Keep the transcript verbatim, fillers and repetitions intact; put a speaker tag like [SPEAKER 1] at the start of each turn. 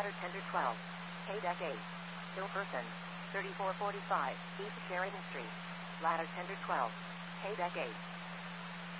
[SPEAKER 1] Ladder Tender twelve. K-Deck eight. Hill Person. thirty-four forty-five, East Sheridan Street. Ladder Tender twelve. K-Deck eight.